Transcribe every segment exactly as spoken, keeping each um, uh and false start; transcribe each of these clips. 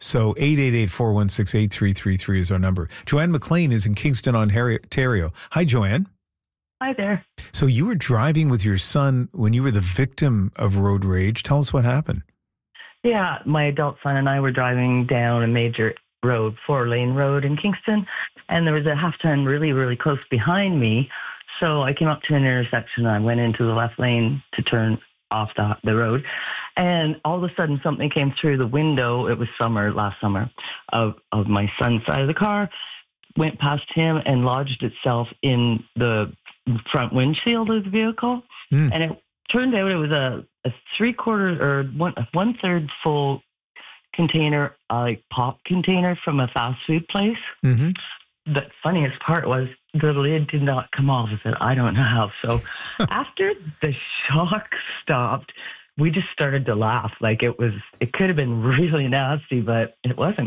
So eight eight eight, four one six, eight three three three is our number. Joanne McLean is in Kingston, Ontario. Hi, Joanne. Hi there. So you were driving with your son when you were the victim of road rage. Tell us what happened. Yeah, my adult son and I were driving down a major road, four-lane road in Kingston, and there was a half ton really, really close behind me. So I came up to an intersection. I went into the left lane to turn off the, the road. And all of a sudden, something came through the window. It was summer, last summer, of, of my son's side of the car, went past him and lodged itself in the front windshield of the vehicle. Mm. And it turned out it was a, a three-quarters or one, one-third full container, uh, like pop container from a fast food place. Mm-hmm. The funniest part was the lid did not come off of it. I don't know how. So after the shock stopped, we just started to laugh. Like it was, it could have been really nasty, but it wasn't.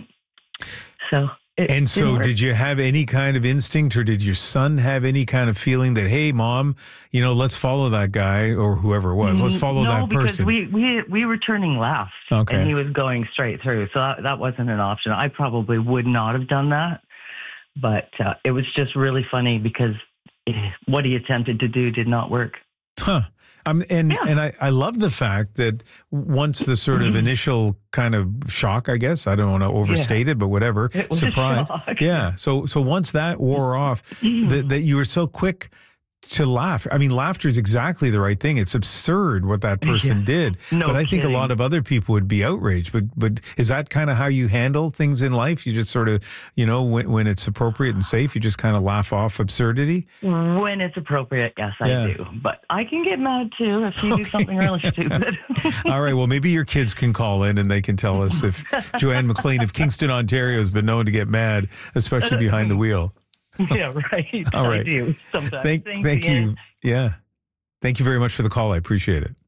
So. It and so work. Did you have any kind of instinct, or did your son have any kind of feeling that, hey, Mom, you know, let's follow that guy or whoever it was. Let's follow no, that person. No, because we, we, we were turning left okay. and he was going straight through. So that, that wasn't an option. I probably would not have done that. But uh, it was just really funny because what he attempted to do did not work. Huh. Um, and yeah. and I, I love the fact that once the sort of initial kind of shock, I guess, I don't want to overstate yeah. it, but whatever, it was surprise. Yeah. So so once that wore off, that, that you were so quick to laugh. I mean, laughter is exactly the right thing. It's absurd what that person yeah. did. No but I kidding. think a lot of other people would be outraged. But but is that kind of how you handle things in life? You just sort of, you know, when, when it's appropriate and safe, you just kind of laugh off absurdity? When it's appropriate, yes, yeah. I do. But I can get mad too if you okay. do something really stupid. All right. Well, maybe your kids can call in and they can tell us if Joanne McLean of Kingston, Ontario has been known to get mad, especially behind the wheel. Yeah, right. All right. I do sometimes. Thank, Thanks thank again. you. Yeah. Thank you very much for the call. I appreciate it.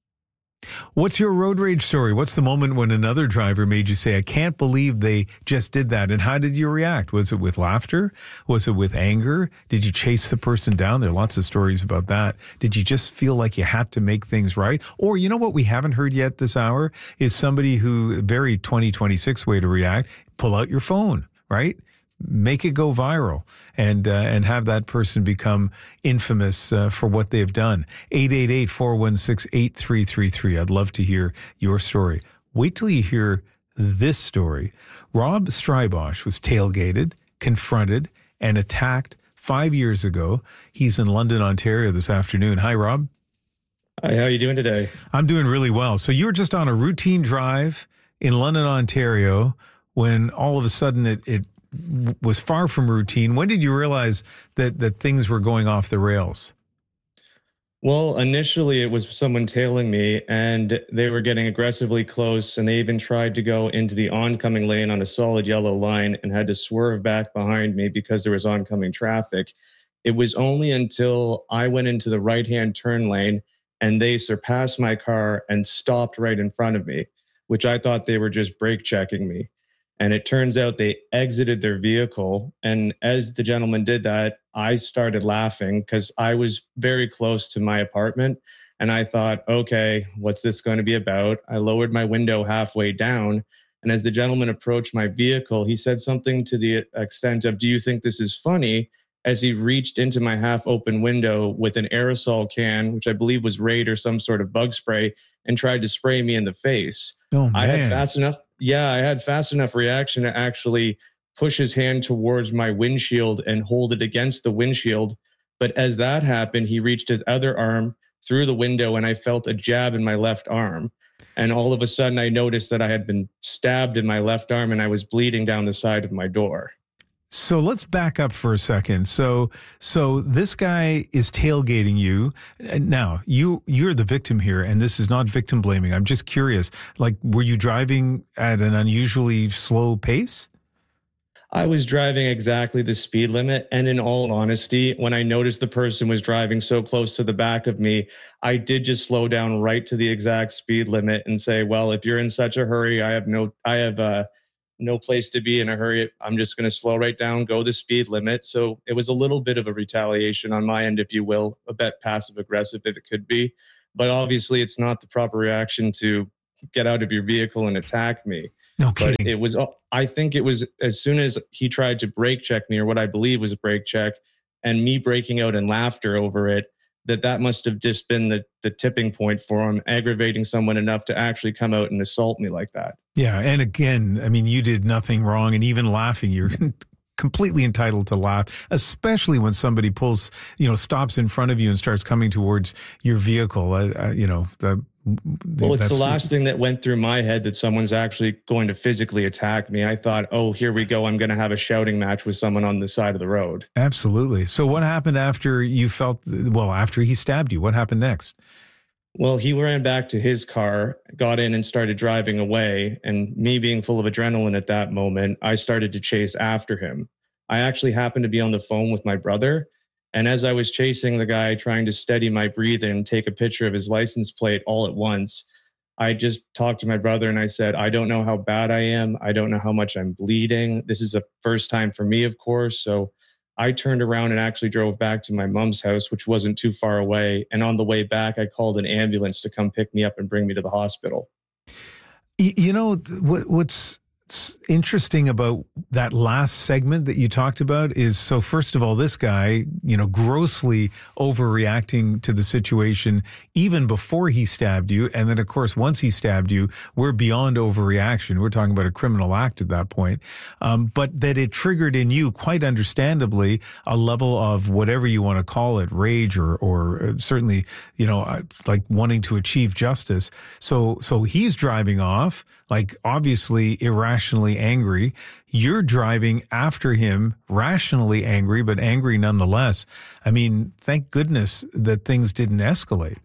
What's your road rage story? What's the moment when another driver made you say, I can't believe they just did that? And how did you react? Was it with laughter? Was it with anger? Did you chase the person down? There are lots of stories about that. Did you just feel like you had to make things right? Or, you know what we haven't heard yet this hour is somebody who, very twenty twenty-six way to react, pull out your phone, right? Make it go viral and uh, and have that person become infamous uh, for what they've done. eight eight eight, four one six, eight three three three. I'd love to hear your story. Wait till you hear this story. Rob Strybosch was tailgated, confronted, and attacked five years ago. He's in London, Ontario this afternoon. Hi, Rob. Hi, how are you doing today? I'm doing really well. So you were just on a routine drive in London, Ontario, when all of a sudden it, it was far from routine. When did you realize that that things were going off the rails? Well, initially it was someone tailing me and they were getting aggressively close, and they even tried to go into the oncoming lane on a solid yellow line and had to swerve back behind me because there was oncoming traffic. It was only until I went into the right-hand turn lane and they surpassed my car and stopped right in front of me, which I thought they were just brake checking me. And it turns out they exited their vehicle. And as the gentleman did that, I started laughing because I was very close to my apartment. And I thought, okay, what's this going to be about? I lowered my window halfway down. And as the gentleman approached my vehicle, he said something to the extent of, do you think this is funny? As he reached into my half open window with an aerosol can, which I believe was Raid or some sort of bug spray, and tried to spray me in the face. Oh, man. I had fast enough. Yeah, I had fast enough reaction to actually push his hand towards my windshield and hold it against the windshield. But as that happened, he reached his other arm through the window and I felt a jab in my left arm. And all of a sudden I noticed that I had been stabbed in my left arm and I was bleeding down the side of my door. So let's back up for a second. So, so this guy is tailgating you. Now, you you're the victim here, and this is not victim blaming. I'm just curious. Like, were you driving at an unusually slow pace? I was driving exactly the speed limit. And in all honesty, when I noticed the person was driving so close to the back of me, I did just slow down right to the exact speed limit and say, well, if you're in such a hurry, I have no, I have uh, no place to be in a hurry. I'm just going to slow right down, go the speed limit. So it was a little bit of a retaliation on my end, if you will, a bit passive aggressive if it could be. But obviously it's not the proper reaction to get out of your vehicle and attack me. No But kidding. it was, I think it was as soon as he tried to brake check me, or what I believe was a brake check, and me breaking out in laughter over it, that that must have just been the, the tipping point for him, aggravating someone enough to actually come out and assault me like that. Yeah. And again, I mean, you did nothing wrong. And even laughing, you're completely entitled to laugh, especially when somebody pulls, you know, stops in front of you and starts coming towards your vehicle. Uh, uh, you know, the, Well, it's the last thing that went through my head, that someone's actually going to physically attack me. I thought, oh, here we go. I'm going to have a shouting match with someone on the side of the road. Absolutely. So what happened after you felt, well, after he stabbed you? What happened next? Well, he ran back to his car, got in and started driving away. And me being full of adrenaline at that moment, I started to chase after him. I actually happened to be on the phone with my brother. And as I was chasing the guy, trying to steady my breathing and take a picture of his license plate all at once, I just talked to my brother and I said, I don't know how bad I am. I don't know how much I'm bleeding. This is a first time for me, of course. So I turned around and actually drove back to my mom's house, which wasn't too far away. And on the way back, I called an ambulance to come pick me up and bring me to the hospital. You know, what, what's interesting about that last segment that you talked about is, so first of all, this guy, you know, grossly overreacting to the situation even before he stabbed you. And then, of course, once he stabbed you, we're beyond overreaction. We're talking about a criminal act at that point. Um, but that it triggered in you, quite understandably, a level of whatever you want to call it, rage or, or certainly, you know, like wanting to achieve justice. So, so he's driving off, like obviously irrationally angry. You're driving after him, rationally angry, but angry nonetheless. I mean, thank goodness that things didn't escalate.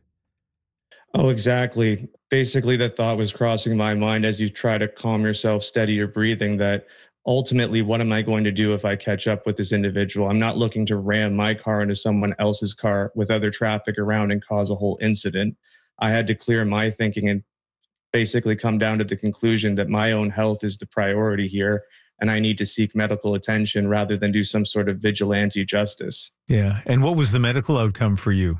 Oh, exactly. Basically, the thought was crossing my mind as you try to calm yourself, steady your breathing, that ultimately, what am I going to do if I catch up with this individual? I'm not looking to ram my car into someone else's car with other traffic around and cause a whole incident. I had to clear my thinking and basically come down to the conclusion that my own health is the priority here, and I need to seek medical attention rather than do some sort of vigilante justice. Yeah. And what was the medical outcome for you?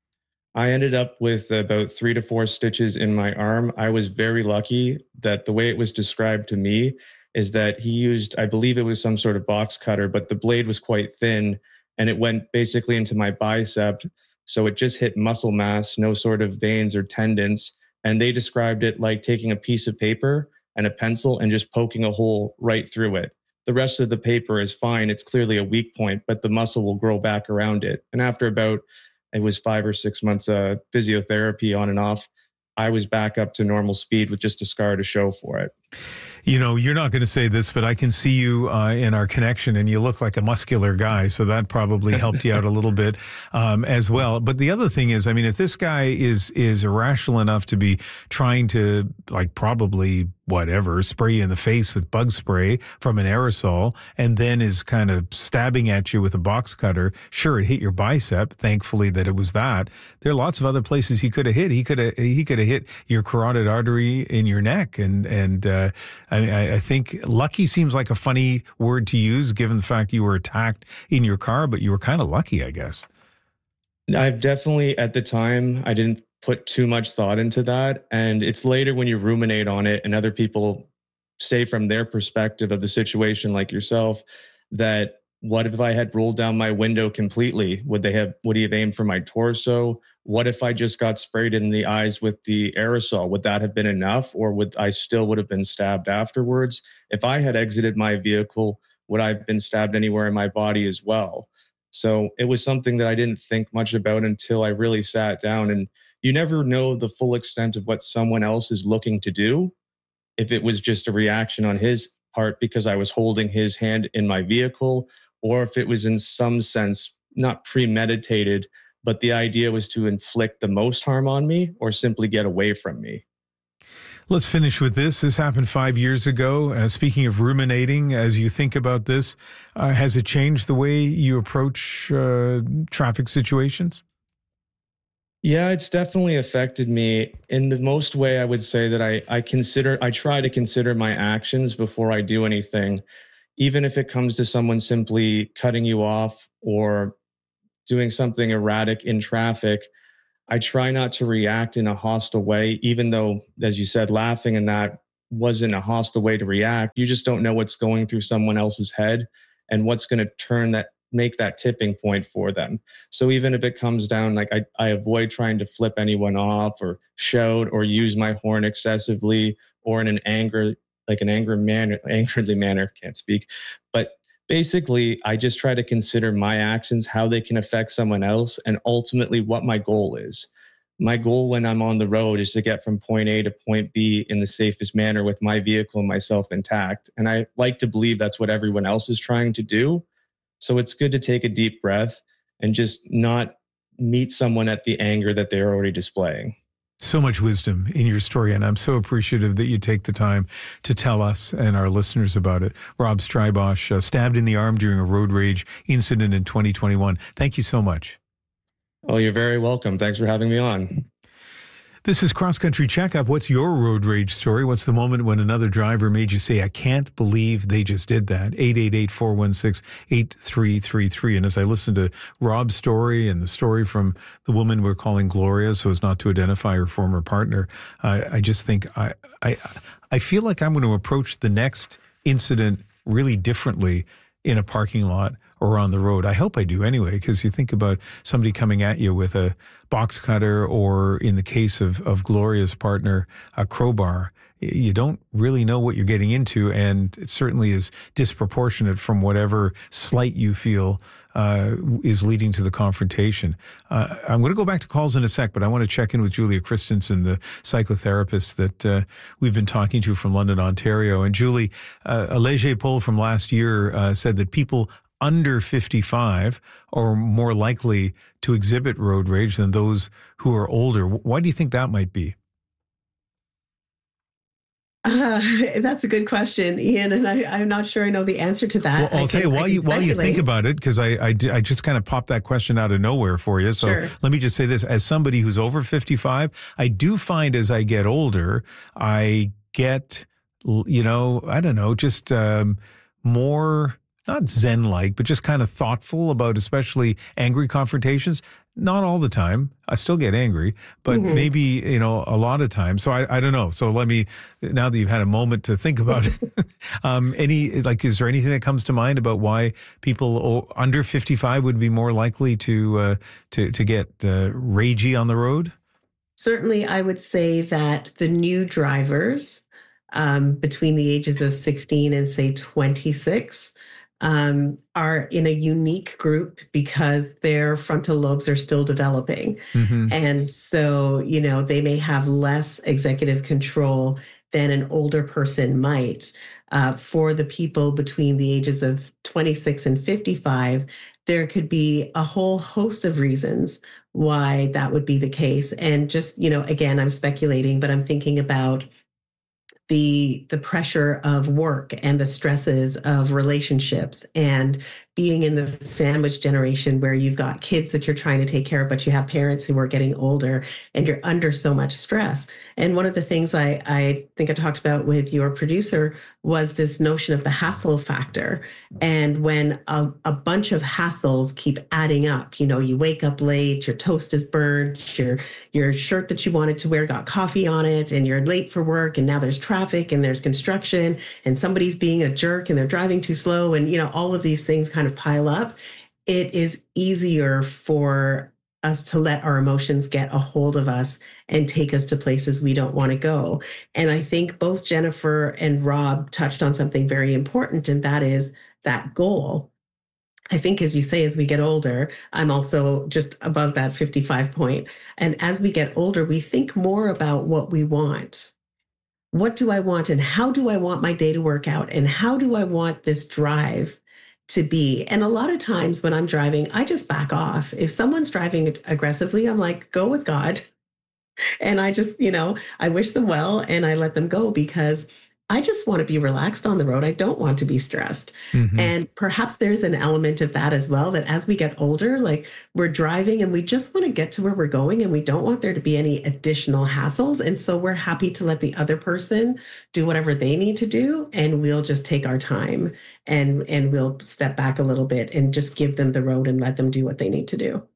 I ended up with about three to four stitches in my arm. I was very lucky that the way it was described to me is that he used, I believe it was some sort of box cutter, but the blade was quite thin and it went basically into my bicep. So it just hit muscle mass, no sort of veins or tendons. And they described it like taking a piece of paper and a pencil and just poking a hole right through it. The rest of the paper is fine. It's clearly a weak point, but the muscle will grow back around it. And after about, it was five or six months of uh, physiotherapy on and off, I was back up to normal speed with just a scar to show for it. You know, you're not going to say this, but I can see you uh, in our connection, and you look like a muscular guy, so that probably helped you out a little bit um, as well. But the other thing is, I mean, if this guy is is irrational enough to be trying to, like, probably whatever, spray you in the face with bug spray from an aerosol, and then is kind of stabbing at you with a box cutter, sure, it hit your bicep, thankfully that it was that. There are lots of other places he could have hit. He could have he could have hit your carotid artery in your neck, and and uh, I, I think lucky seems like a funny word to use given the fact you were attacked in your car, but you were kind of lucky, I guess. I've definitely, at the time, I didn't put too much thought into that. And it's later when you ruminate on it and other people say from their perspective of the situation, like yourself, that what if I had rolled down my window completely? Would they have, would he have aimed for my torso? What if I just got sprayed in the eyes with the aerosol? Would that have been enough? Or would I still would have been stabbed afterwards? If I had exited my vehicle, would I have been stabbed anywhere in my body as well? So it was something that I didn't think much about until I really sat down. And you never know the full extent of what someone else is looking to do. If it was just a reaction on his part because I was holding his hand in my vehicle, or if it was in some sense not premeditated, but the idea was to inflict the most harm on me or simply get away from me. Let's finish with this. This happened five years ago. Uh, speaking of ruminating, as you think about this, uh, has it changed the way you approach uh, traffic situations? Yeah, it's definitely affected me. In the most way, I would say that I, I consider, I try to consider my actions before I do anything, even if it comes to someone simply cutting you off or doing something erratic in traffic. I try not to react in a hostile way, even though, as you said, laughing and that wasn't a hostile way to react. You just don't know what's going through someone else's head and what's going to turn that, make that tipping point for them. So even if it comes down, like I, I avoid trying to flip anyone off or shout or use my horn excessively or in an anger, like an angry manner, angrily manner, can't speak. But basically, I just try to consider my actions, how they can affect someone else, and ultimately what my goal is. My goal when I'm on the road is to get from point A to point B in the safest manner with my vehicle and myself intact. And I like to believe that's what everyone else is trying to do. So it's good to take a deep breath and just not meet someone at the anger that they're already displaying. So much wisdom in your story, and I'm so appreciative that you take the time to tell us and our listeners about it. Rob Strybosch, uh, stabbed in the arm during a road rage incident in twenty twenty-one. Thank you so much. Oh, you're very welcome. Thanks for having me on. This is Cross Country Checkup. What's your road rage story? What's the moment when another driver made you say, I can't believe they just did that? eight eight eight, four one six, eight three three three. And as I listened to Rob's story and the story from the woman we're calling Gloria, so as not to identify her former partner, uh, I just think I, I, I feel like I'm going to approach the next incident really differently in a parking lot or on the road. I hope I do anyway, because you think about somebody coming at you with a box cutter or, in the case of, of Gloria's partner, a crowbar. You don't really know what you're getting into, and it certainly is disproportionate from whatever slight you feel uh, is leading to the confrontation. Uh, I'm going to go back to calls in a sec, but I want to check in with Julia Christensen, the psychotherapist that uh, we've been talking to from London, Ontario. And Julie, uh, a Leger poll from last year uh, said that people under fifty-five are more likely to exhibit road rage than those who are older. Why do you think that might be? Uh, that's a good question, Ian, and I, I'm not sure I know the answer to that. Well, I'll I tell can, you while you while you think about it, because I, I I just kind of popped that question out of nowhere for you. So Sure. Let me just say this: as somebody who's over fifty-five, I do find as I get older, I get, you know, I don't know, just um, more. Not Zen-like, but just kind of thoughtful about especially angry confrontations. Not all the time. I still get angry, but mm-hmm. maybe, you know, a lot of times. So I, I don't know. So let me, now that you've had a moment to think about it, um, any, like, is there anything that comes to mind about why people under fifty-five would be more likely to, uh, to, to get uh, ragey on the road? Certainly, I would say that the new drivers um, between the ages of sixteen and say twenty-six Um, are in a unique group because their frontal lobes are still developing. Mm-hmm. And so, you know, they may have less executive control than an older person might. Uh, for the people between the ages of twenty-six and fifty-five, there could be a whole host of reasons why that would be the case. And just, you know, again, I'm speculating, but I'm thinking about the the pressure of work and the stresses of relationships and being in the sandwich generation where you've got kids that you're trying to take care of, but you have parents who are getting older and you're under so much stress. And one of the things I, I think I talked about with your producer was this notion of the hassle factor. And when a, a bunch of hassles keep adding up, you know, you wake up late, your toast is burnt, your, your shirt that you wanted to wear got coffee on it, and you're late for work, and now there's traffic and there's construction and somebody's being a jerk and they're driving too slow. And, you know, all of these things kind of pile up. It is easier for us to let our emotions get a hold of us and take us to places we don't want to go. And I think both Jennifer and Rob touched on something very important, and that is that goal. I think, as you say, as we get older, I'm also just above that fifty-five point. And as we get older, we think more about what we want. What do I want, and how do I want my day to work out, and how do I want this drive to be? And a lot of times when I'm driving, I just back off. If someone's driving aggressively, I'm like, go with God. And I just, you know, I wish them well and I let them go, because I just want to be relaxed on the road. I don't want to be stressed. Mm-hmm. And perhaps there's an element of that as well, that as we get older, like, we're driving and we just want to get to where we're going and we don't want there to be any additional hassles. And so we're happy to let the other person do whatever they need to do. And we'll just take our time and, and we'll step back a little bit and just give them the road and let them do what they need to do.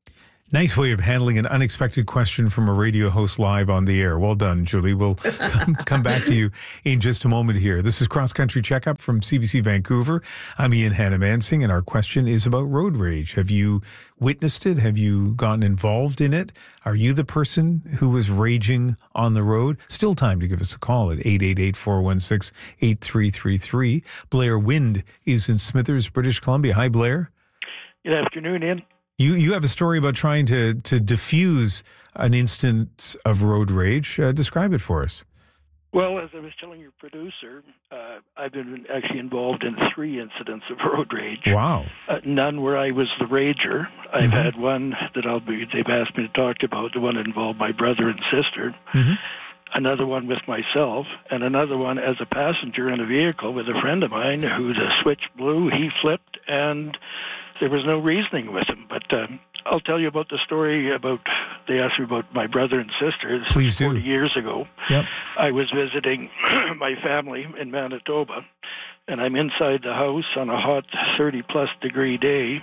Nice way of handling an unexpected question from a radio host live on the air. Well done, Julie. We'll come, come back to you in just a moment here. This is Cross Country Checkup from C B C Vancouver. I'm Ian Hannah-Mansing, and our question is about road rage. Have you witnessed it? Have you gotten involved in it? Are you the person who was raging on the road? Still time to give us a call at eight eight eight, four one six, eight three three three. Blair Wind is in Smithers, British Columbia. Hi, Blair. Good afternoon, Ian. You you have a story about trying to, to diffuse an instance of road rage. Uh, describe it for us. Well, as I was telling your producer, uh, I've been actually involved in three incidents of road rage. Wow. Uh, none where I was the rager. I've Mm-hmm. had one that I'll be, they've asked me to talk about, the one that involved my brother and sister. Mm-hmm. Another one with myself, and another one as a passenger in a vehicle with a friend of mine who the switch blew, he flipped, and there was no reasoning with him. But um, I'll tell you about the story about, they asked me about my brother and sister. This Please is do. forty years ago. Yep. I was visiting my family in Manitoba, and I'm inside the house on a hot thirty-plus degree day,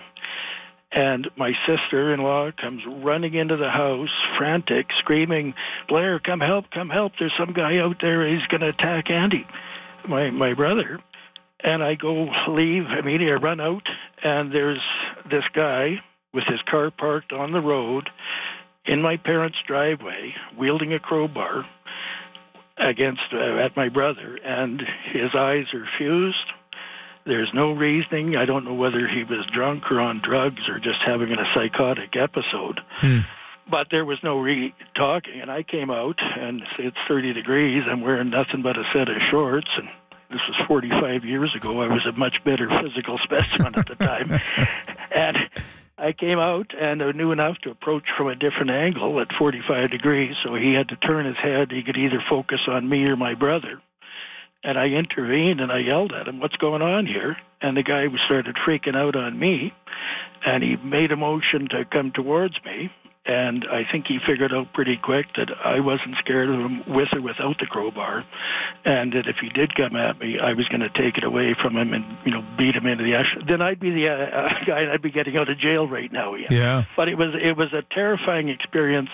and my sister-in-law comes running into the house, frantic, screaming, "Blair, come help, come help. There's some guy out there. He's going to attack Andy," my my brother. And I go leave immediately. I run out, and there's this guy with his car parked on the road in my parents' driveway, wielding a crowbar against uh, at my brother, and his eyes are fused. There's no reasoning. I don't know whether he was drunk or on drugs or just having a psychotic episode. Hmm. But there was no re- talking, and I came out, and it's thirty degrees. I'm wearing nothing but a set of shorts, and this was forty-five years ago. I was a much better physical specimen at the time. And I came out and I knew enough to approach from a different angle at forty-five degrees, so he had to turn his head. He could either focus on me or my brother. And I intervened and I yelled at him, "What's going on here?" And the guy started freaking out on me, and he made a motion to come towards me. And I think he figured out pretty quick that I wasn't scared of him with or without the crowbar, and that if he did come at me, I was going to take it away from him and, you know, beat him into the ash. Then I'd be the uh, guy, and I'd be getting out of jail right now. Ian. Yeah. But it was it was a terrifying experience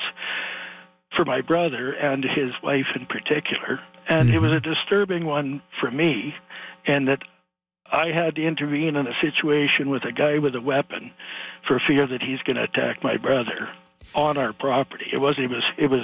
for my brother and his wife in particular, and Mm-hmm. it was a disturbing one for me, in that I had to intervene in a situation with a guy with a weapon for fear that he's going to attack my brother on our property. It was, it was, it was,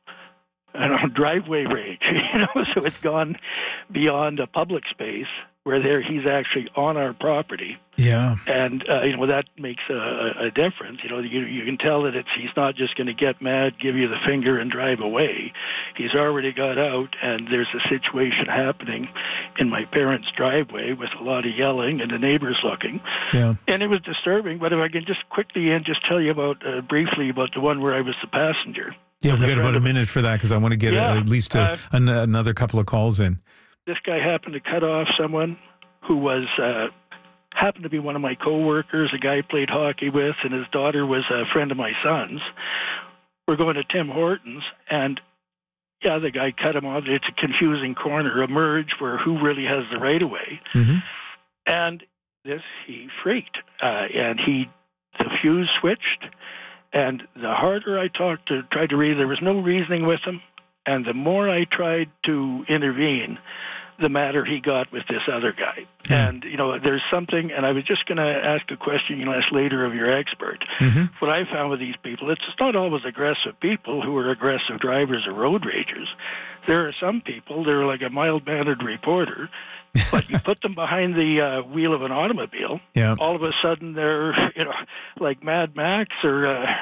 I don't know, driveway rage, you know, so it's gone beyond a public space where there he's actually on our property. Yeah. And, uh, you know, that makes a, a difference. You know, you, you can tell that it's, he's not just going to get mad, give you the finger and drive away. He's already got out, and there's a situation happening in my parents' driveway with a lot of yelling and the neighbors looking. Yeah. And it was disturbing, but if I can just quickly and just tell you about, uh, briefly about the one where I was the passenger. Yeah, we With got about a of- minute for that because I want to get Yeah, a, at least a, uh, an, another couple of calls in. This guy happened to cut off someone who was uh, happened to be one of my coworkers, a guy I played hockey with, and his daughter was a friend of my son's. We're going to Tim Hortons, and yeah, the guy cut him off. It's a confusing corner, a merge where who really has the right of way. Mm-hmm. And this, he freaked, uh, and he, the fuse switched, and the harder I talked to, tried to read, there was no reasoning with him, and the more I tried to intervene, the madder he got with this other guy. Hmm. And, you know, there's something, and I was just going to ask a question you can ask later of your expert. Mm-hmm. What I found with these people, it's not always aggressive people who are aggressive drivers or road ragers. There are some people, they're like a mild-mannered reporter, but you put them behind the uh, wheel of an automobile, Yeah. all of a sudden they're, you know, like Mad Max or uh,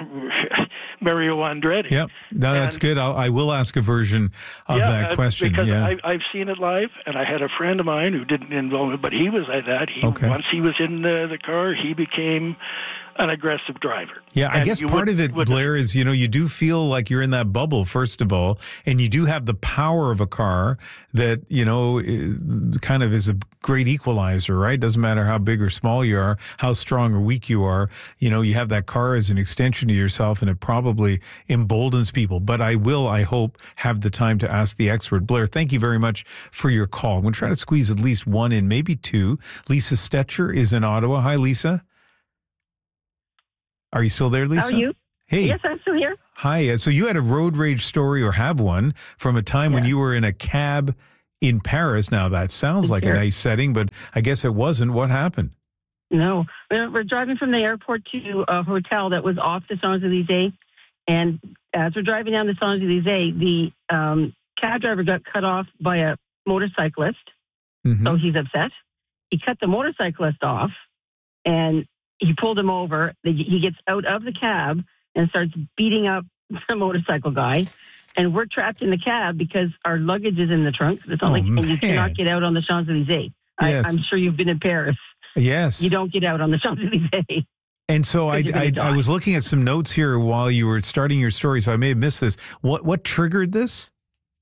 Mario Andretti. Yep. No, that's And- good. I'll, I will ask a version of yeah, that uh, question. because yeah. I, I've seen it live, and I had a friend of mine who didn't involve me, but he was like that. He Okay. Once he was in the, the car, he became an aggressive driver. Yeah, I And guess you part would- of it, would- Blair, is, you know, you do feel like you're in that bubble, first of all, and you do have the power of a car that, you know, i- kind of is a great equalizer, right? Doesn't matter how big or small you are, how strong or weak you are. You know, you have that car as an extension to yourself, and it probably emboldens people. But I will, I hope, have the time to ask the expert. Blair, thank you very much for your call. I'm going to try to squeeze at least one in, maybe two. Lisa Stetcher is in Ottawa. Hi, Lisa. Are you still there, Lisa? How are you? Hey. Yes, I'm still here. Hi. Uh, so you had a road rage story, or have one, from a time yeah. when you were in a cab in Paris. Now, that sounds in like Paris. A nice setting, but I guess it wasn't. What happened? No. We're driving from the airport to a hotel that was off the Champs-Élysées. And as we're driving down the Champs-Élysées, the um, cab driver got cut off by a motorcyclist. Mm-hmm. So he's upset. He cut the motorcyclist off, and he pulled him over. He gets out of the cab and starts beating up the motorcycle guy. And we're trapped in the cab because our luggage is in the trunk. It's not oh, like, and you cannot get out on the Champs-Élysées. Yes. I'm sure you've been in Paris. Yes. You don't get out on the Champs-Élysées. And so I, I, I was looking at some notes here while you were starting your story, so I may have missed this. What what triggered this?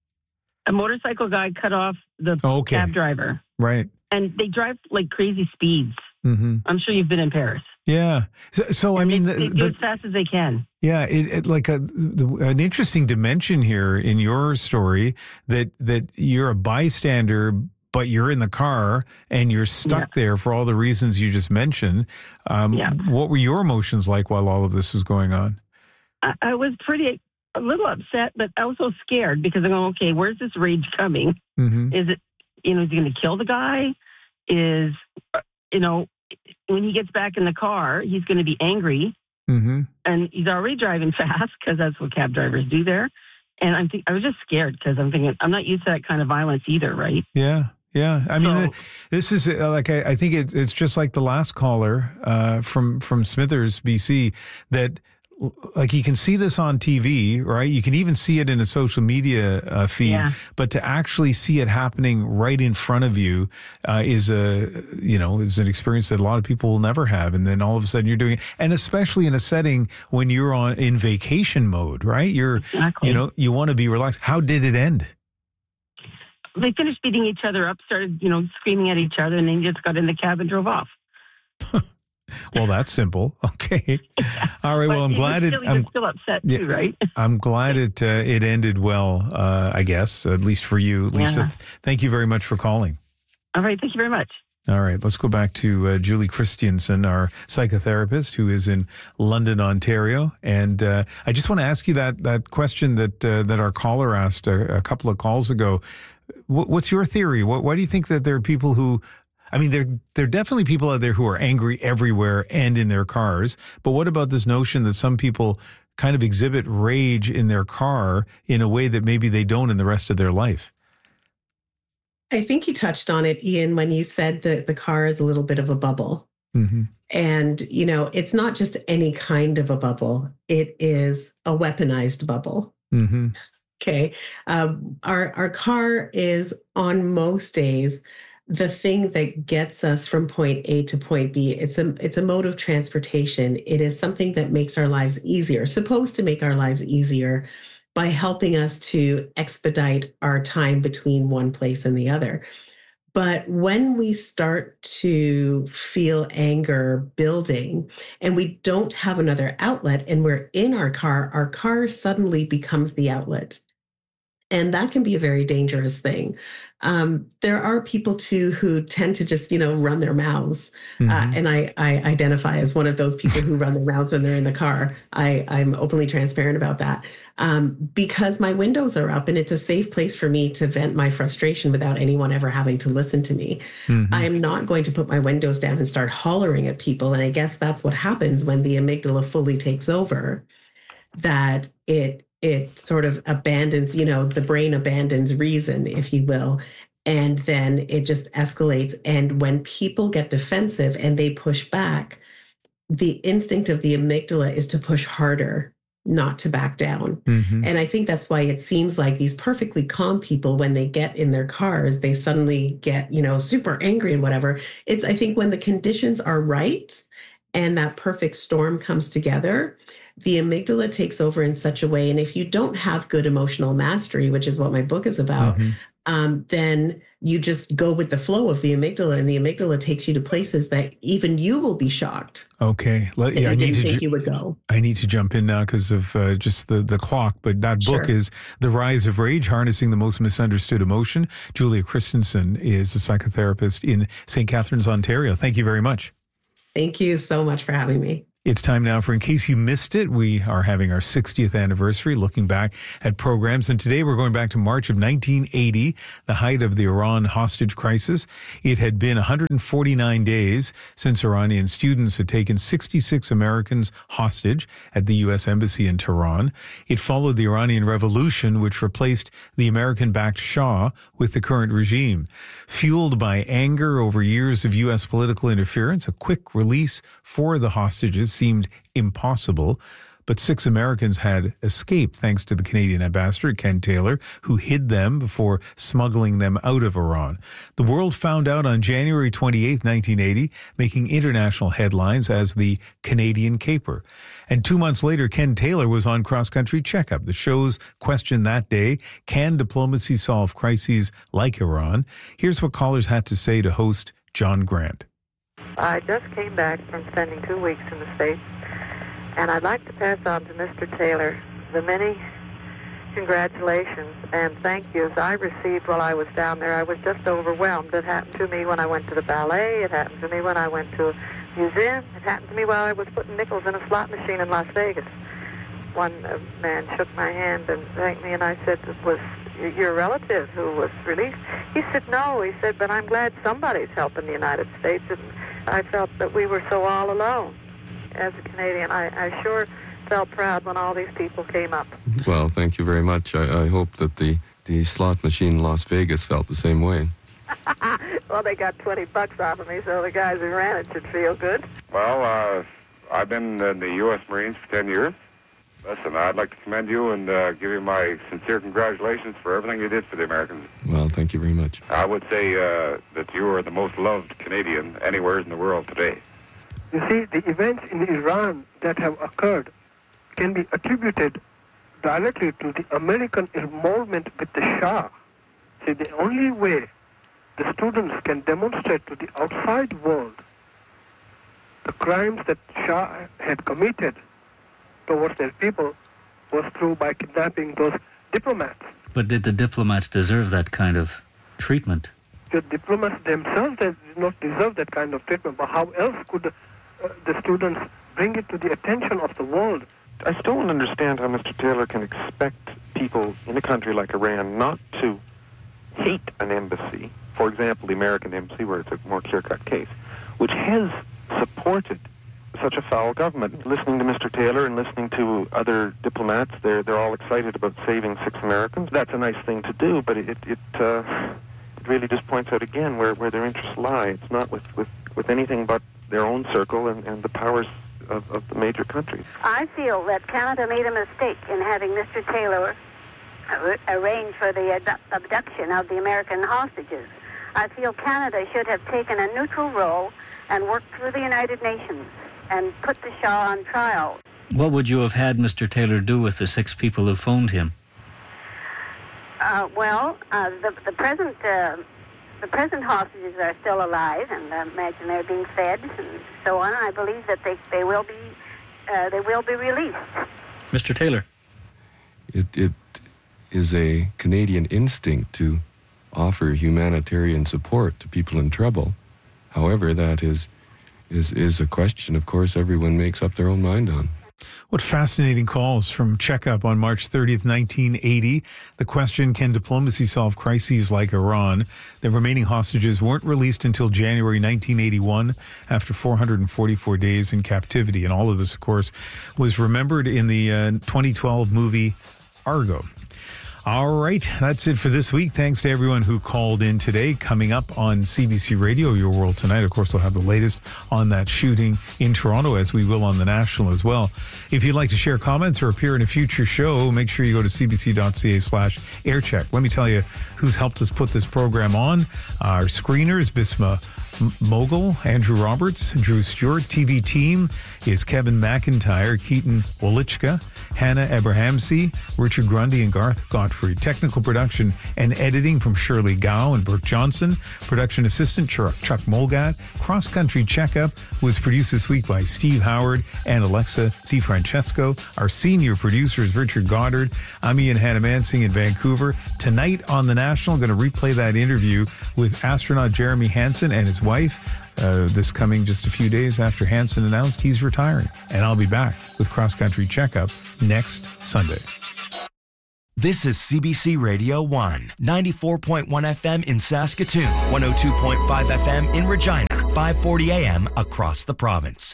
A motorcycle guy cut off the okay. cab driver. Right. And they drive like crazy speeds. Mm-hmm. I'm sure you've been in Paris. Yeah. So, so I mean, they, they the, go as fast as they can. Yeah, it, it, like a, the, an interesting dimension here in your story that that you're a bystander, but you're in the car and you're stuck yeah. there for all the reasons you just mentioned. Um, yeah. What were your emotions like while all of this was going on? I, I was pretty a little upset, but also scared because I'm going, okay, where's this rage coming? Mm-hmm. Is it, you know, is he going to kill the guy? Is, you know, when he gets back in the car, he's going to be angry. Mm-hmm. And he's already driving fast because that's what cab drivers do there. And I'm think, I was just scared because I'm thinking, I'm not used to that kind of violence either, right? Yeah. Yeah, I mean, so, this is uh, like I, I think it, it's just like the last caller uh, from from Smithers, B C, that like you can see this on T V, right? You can even see it in a social media uh, feed, yeah. but to actually see it happening right in front of you uh, is a you know is an experience that a lot of people will never have. And then all of a sudden you're doing it, and especially in a setting when you're on in vacation mode, right? You're exactly. you know you want to be relaxed. How did it end? They finished beating each other up, started, you know, screaming at each other, and then just got in the cab and drove off. Well, that's simple. Okay. Yeah. All right. Well, I'm glad still, it. I'm still upset yeah, too, right? I'm glad it uh, it ended well. Uh, I guess at least for you, Lisa. Yeah. Thank you very much for calling. All right. Thank you very much. All right. Let's go back to uh, Julie Christensen, our psychotherapist, who is in London, Ontario. And uh, I just want to ask you that that question that uh, that our caller asked a, a couple of calls ago. What's your theory? Why do you think that there are people who, I mean, there there are definitely people out there who are angry everywhere and in their cars. But what about this notion that some people kind of exhibit rage in their car in a way that maybe they don't in the rest of their life? I think you touched on it, Ian, when you said that the car is a little bit of a bubble. Mm-hmm. And, you know, it's not just any kind of a bubble. It is a weaponized bubble. Mm-hmm. Okay. Um, our, our car is on most days the thing that gets us from point A to point B. It's a, it's a mode of transportation. It is something that makes our lives easier, supposed to make our lives easier by helping us to expedite our time between one place and the other. But when we start to feel anger building and we don't have another outlet and we're in our car, our car suddenly becomes the outlet. And that can be a very dangerous thing. Um, there are people too who tend to just, you know, run their mouths. Mm-hmm. Uh, and I, I identify as one of those people who run their mouths when they're in the car. I, I'm openly transparent about that um, because my windows are up and it's a safe place for me to vent my frustration without anyone ever having to listen to me. Mm-hmm. I'm not going to put my windows down and start hollering at people. And I guess that's what happens when the amygdala fully takes over, that it it sort of abandons, you know, the brain abandons reason, if you will, and then it just escalates. And when people get defensive and they push back, the instinct of the amygdala is to push harder, not to back down. Mm-hmm. And I think that's why it seems like these perfectly calm people, when they get in their cars, they suddenly get, you know, super angry and whatever. It's, I think when the conditions are right and that perfect storm comes together, the amygdala takes over in such a way. And if you don't have good emotional mastery, which is what my book is about, mm-hmm. um, then you just go with the flow of the amygdala, and the amygdala takes you to places that even you will be shocked. Okay. Let, yeah, you I didn't need to think ju- you would go. I need to jump in now because of uh, just the, the clock. But that book sure. is The Rise of Rage, Harnessing the Most Misunderstood Emotion. Julia Christensen is a psychotherapist in Saint Catharines, Ontario. Thank you very much. Thank you so much for having me. It's time now for In Case You Missed It. We are having our sixtieth anniversary, looking back at programs. And today we're going back to March of nineteen eighty, the height of the Iran hostage crisis. It had been one hundred forty-nine days since Iranian students had taken sixty-six Americans hostage at the U S Embassy in Tehran. It followed the Iranian Revolution, which replaced the American-backed Shah with the current regime. Fueled by anger over years of U S political interference, a quick release for the hostages seemed impossible, but six Americans had escaped thanks to the Canadian ambassador, Ken Taylor, who hid them before smuggling them out of Iran. The world found out on January twenty-eighth, nineteen eighty, making international headlines as the Canadian Caper. And two months later, Ken Taylor was on Cross Country Checkup. The show's question that day, can diplomacy solve crises like Iran? Here's what callers had to say to host John Grant. I just came back from spending two weeks in the States, and I'd like to pass on to Mister Taylor the many congratulations and thank yous I received while I was down there. I was just overwhelmed. It happened to me when I went to the ballet. It happened to me when I went to a museum. It happened to me while I was putting nickels in a slot machine in Las Vegas. One uh, man shook my hand and thanked me, and I said, it was your relative who was released? He said, no. He said, but I'm glad somebody's helping the United States. And I felt that we were so all alone. As a Canadian, I, I sure felt proud when all these people came up. Well, thank you very much. I, I hope that the, the slot machine in Las Vegas felt the same way. Well, they got twenty bucks off of me, so the guys who ran it should feel good. Well, uh, I've been in the U S Marines for ten years. Listen, I'd like to commend you and uh, give you my sincere congratulations for everything you did for the Americans. Well, thank you very much. I would say uh, that you are the most loved Canadian anywhere in the world today. You see, the events in Iran that have occurred can be attributed directly to the American involvement with the Shah. See, the only way the students can demonstrate to the outside world the crimes that Shah had committed towards their people was through by kidnapping those diplomats. But did the diplomats deserve that kind of treatment? The diplomats themselves they did not deserve that kind of treatment, but how else could uh, the students bring it to the attention of the world? I still don't understand how Mister Taylor can expect people in a country like Iran not to hate an embassy, for example, the American embassy, where it's a more clear-cut case, which has supported such a foul government. Listening to Mister Taylor and listening to other diplomats, they're they're all excited about saving six Americans. That's a nice thing to do, but it it uh, it really just points out again where, where their interests lie. It's not with, with, with anything but their own circle and, and the powers of, of the major countries. I feel that Canada made a mistake in having Mister Taylor arrange for the abduction of the American hostages. I feel Canada should have taken a neutral role and worked through the United Nations and put the Shah on trial. What would you have had Mister Taylor do with the six people who phoned him? Uh, well, uh, the, the present uh, the present hostages are still alive, and I imagine they're being fed and so on. I believe that they, they will be uh, they will be released. Mister Taylor, it it is a Canadian instinct to offer humanitarian support to people in trouble. However, that is is is a question, of course, everyone makes up their own mind on. What fascinating calls from Checkup on March thirtieth, nineteen eighty. The question, can diplomacy solve crises like Iran? The remaining hostages weren't released until January nineteen eighty-one after four hundred forty-four days in captivity. And all of this, of course, was remembered in the uh, twenty twelve movie Argo. All right, that's it for this week. Thanks to everyone who called in today. Coming up on C B C Radio, Your World Tonight, of course, we'll have the latest on that shooting in Toronto, as we will on the National as well. If you'd like to share comments or appear in a future show, make sure you go to cbc.ca slash aircheck. Let me tell you who's helped us put this program on. Our screeners, Bisma Mogul, Andrew Roberts, Drew Stewart. T V team is Kevin McIntyre, Keaton Wolichka, Hannah Abrahamsey, Richard Grundy, and Garth Godfrey. Technical production and editing from Shirley Gow and Brooke Johnson. Production assistant Chuck Molgat. Cross Country Checkup was produced this week by Steve Howard and Alexa DiFrancesco. Our senior producer is Richard Goddard. I'm Ian Hannah-Mansing in Vancouver. Tonight on the National, going to replay that interview with astronaut Jeremy Hansen and his wife uh, this coming just a few days after Hanson announced he's retiring. And I'll be back with Cross Country Checkup next Sunday. This is C B C Radio one, ninety-four point one F M in Saskatoon, one oh two point five F M in Regina, five forty A M across the province.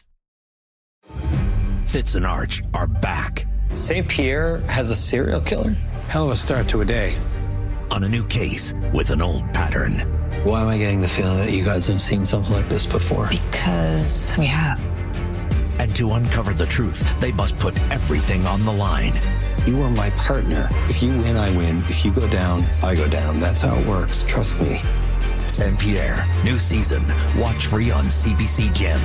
Fitz and Arch are back. Saint Pierre has a serial killer? Hell of a start to a day. On a new case with an old pattern. Why am I getting the feeling that you guys have seen something like this before? Because we have. And to uncover the truth, they must put everything on the line. You are my partner. If you win, I win. If you go down, I go down. That's how it works. Trust me. Saint Pierre, new season. Watch free on C B C Gem.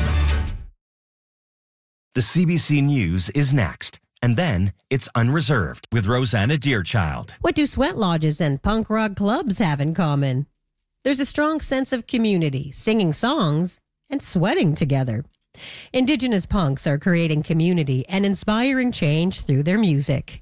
The C B C News is next. And then it's Unreserved with Rosanna Deerchild. What do sweat lodges and punk rock clubs have in common? There's a strong sense of community, singing songs, and sweating together. Indigenous punks are creating community and inspiring change through their music.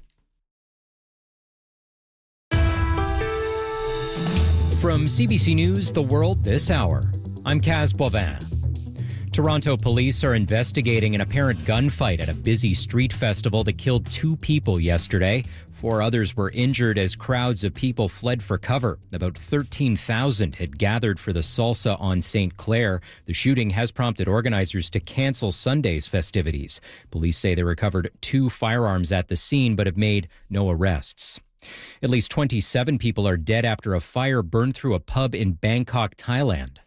From C B C News, The World This Hour, I'm Kaz Bovin. Toronto police are investigating an apparent gunfight at a busy street festival that killed two people yesterday. Four others were injured as crowds of people fled for cover. About thirteen thousand had gathered for the salsa on Saint Clair. The shooting has prompted organizers to cancel Sunday's festivities. Police say they recovered two firearms at the scene but have made no arrests. At least twenty-seven people are dead after a fire burned through a pub in Bangkok, Thailand.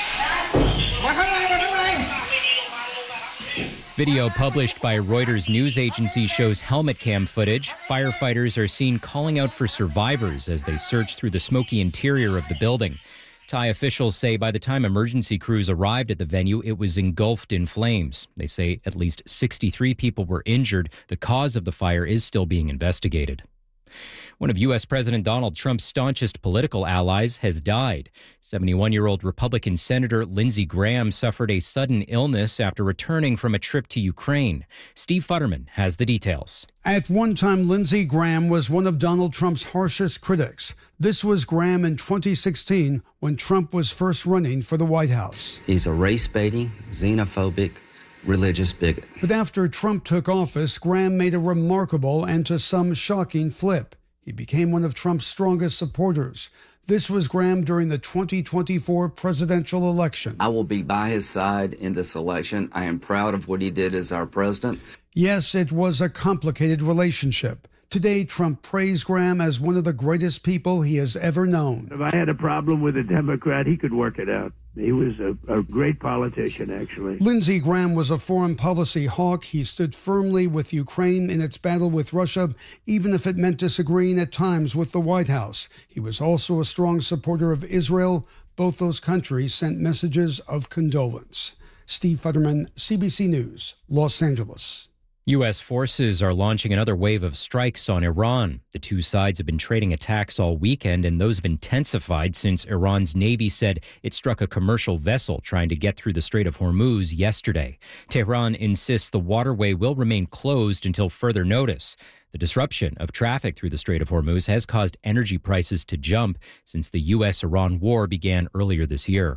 Video published by Reuters news agency shows helmet cam footage. Firefighters are seen calling out for survivors as they search through the smoky interior of the building. Thai officials say by the time emergency crews arrived at the venue, it was engulfed in flames. They say at least sixty-three people were injured. The cause of the fire is still being investigated. One of U S. President Donald Trump's staunchest political allies has died. seventy-one-year-old Republican Senator Lindsey Graham suffered a sudden illness after returning from a trip to Ukraine. Steve Futterman has the details. At one time, Lindsey Graham was one of Donald Trump's harshest critics. This was Graham in twenty sixteen when Trump was first running for the White House. He's a race-baiting, xenophobic, religious bigot. But after Trump took office, Graham made a remarkable and to some shocking flip. He became one of Trump's strongest supporters. This was Graham during the twenty twenty-four presidential election. I will be by his side in this election. I am proud of what he did as our president. Yes, it was a complicated relationship. Today, Trump praised Graham as one of the greatest people he has ever known. If I had a problem with a Democrat, he could work it out. He was a, a great politician, actually. Lindsey Graham was a foreign policy hawk. He stood firmly with Ukraine in its battle with Russia, even if it meant disagreeing at times with the White House. He was also a strong supporter of Israel. Both those countries sent messages of condolence. Steve Futterman, C B C News, Los Angeles. U S forces are launching another wave of strikes on Iran. The two sides have been trading attacks all weekend, and those have intensified since Iran's Navy said it struck a commercial vessel trying to get through the Strait of Hormuz yesterday. Tehran insists the waterway will remain closed until further notice. The disruption of traffic through the Strait of Hormuz has caused energy prices to jump since the U S Iran war began earlier this year.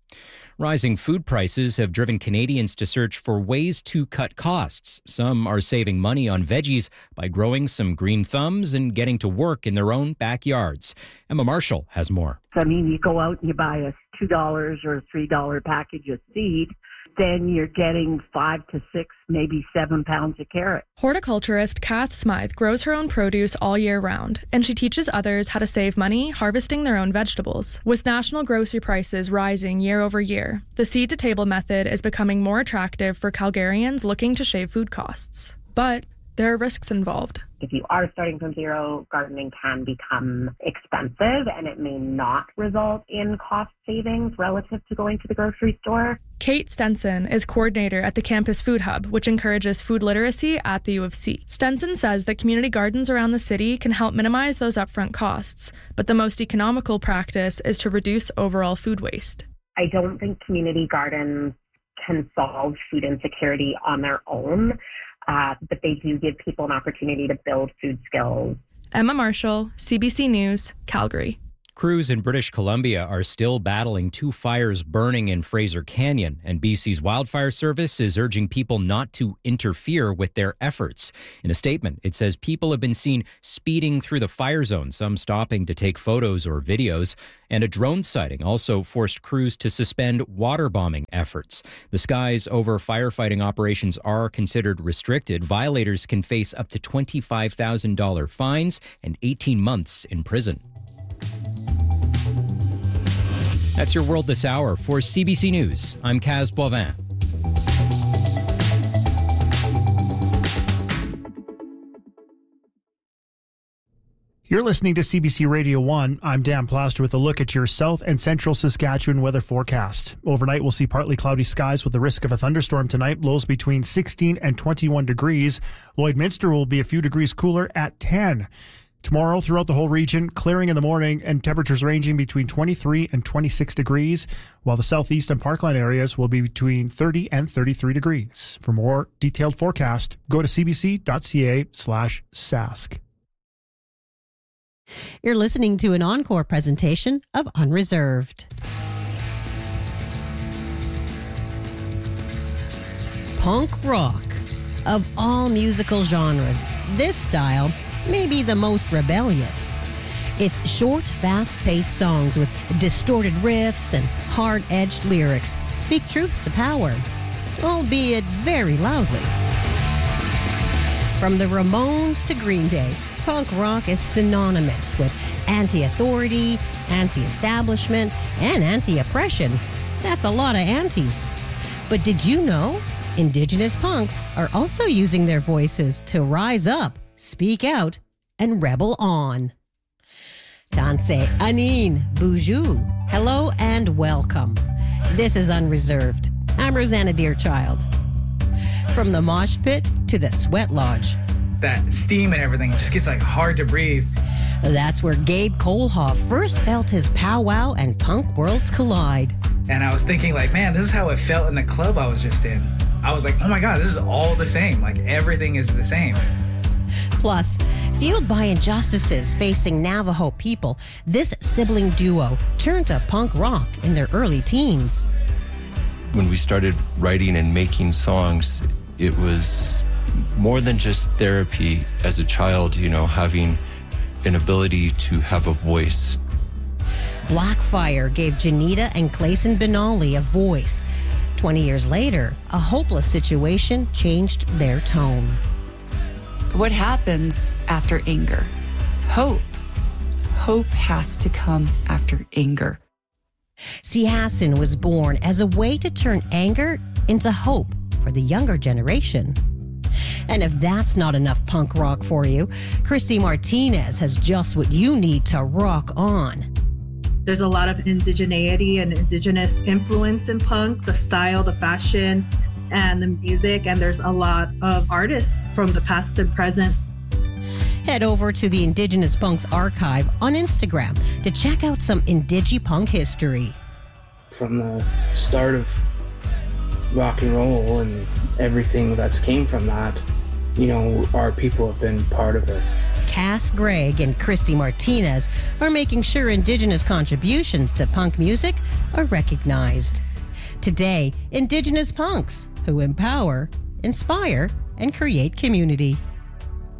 Rising food prices have driven Canadians to search for ways to cut costs. Some are saving money on veggies by growing some green thumbs and getting to work in their own backyards. Emma Marshall has more. I mean, you go out and you buy a two dollars or three dollars package of seed, then you're getting five to six, maybe seven pounds of carrot. Horticulturist Kath Smythe grows her own produce all year round, and she teaches others how to save money harvesting their own vegetables. With national grocery prices rising year over year, the seed-to-table method is becoming more attractive for Calgarians looking to shave food costs. But there are risks involved. If you are starting from zero, gardening can become expensive and it may not result in cost savings relative to going to the grocery store. Kate Stenson is coordinator at the Campus Food Hub, which encourages food literacy at the U of C. Stenson says that community gardens around the city can help minimize those upfront costs, but the most economical practice is to reduce overall food waste. I don't think community gardens can solve food insecurity on their own. Uh, but they do give people an opportunity to build food skills. Emma Marshall, C B C News, Calgary. Crews in British Columbia are still battling two fires burning in Fraser Canyon, and B C's Wildfire Service is urging people not to interfere with their efforts. In a statement, it says people have been seen speeding through the fire zone, some stopping to take photos or videos, and a drone sighting also forced crews to suspend water bombing efforts. The skies over firefighting operations are considered restricted. Violators can face up to twenty-five thousand dollars fines and eighteen months in prison. That's your world this hour. For C B C News, I'm Kaz Boivin. You're listening to C B C Radio one. I'm Dan Plaster with a look at your south and central Saskatchewan weather forecast. Overnight, we'll see partly cloudy skies with the risk of a thunderstorm tonight. Lows between sixteen and twenty-one degrees. Lloydminster will be a few degrees cooler at ten. Tomorrow, throughout the whole region, clearing in the morning and temperatures ranging between twenty-three and twenty-six degrees, while the southeast and parkland areas will be between thirty and thirty-three degrees. For more detailed forecast, go to cbc.ca slash sask. You're listening to an encore presentation of Unreserved. Punk rock. Of all musical genres, this style may be the most rebellious. It's short, fast-paced songs with distorted riffs and hard-edged lyrics speak truth to power, albeit very loudly. From the Ramones to Green Day, punk rock is synonymous with anti-authority, anti-establishment, and anti-oppression. That's a lot of antis. But did you know Indigenous punks are also using their voices to rise up, speak out, and rebel on? Tanse Anin Boujou. Hello and welcome. This is Unreserved. I'm Rosanna Deerchild. From the mosh pit to the sweat lodge. That steam and everything just gets like hard to breathe. That's where Gabe Kohlhoff first felt his powwow and punk worlds collide. And I was thinking like, man, this is how it felt in the club I was just in. I was like, oh my God, this is all the same. Like everything is the same. Plus, fueled by injustices facing Navajo people, this sibling duo turned to punk rock in their early teens. When we started writing and making songs, it was more than just therapy as a child, you know, having an ability to have a voice. Blackfire gave Janita and Clayson Benally a voice. Twenty years later, a hopeless situation changed their tone. What happens after anger? Hope. Hope has to come after anger. Siasin was born as a way to turn anger into hope for the younger generation. And if that's not enough punk rock for you, Christy Martinez has just what you need to rock on. There's a lot of indigeneity and indigenous influence in punk, the style, the fashion, and the music, and there's a lot of artists from the past and present. Head over to the Indigenous Punks archive on Instagram to check out some Indigi-Punk history. From the start of rock and roll and everything that's came from that, you know, our people have been part of it. Cass Gregg and Christy Martinez are making sure Indigenous contributions to punk music are recognized. Today, Indigenous punks who empower, inspire, and create community.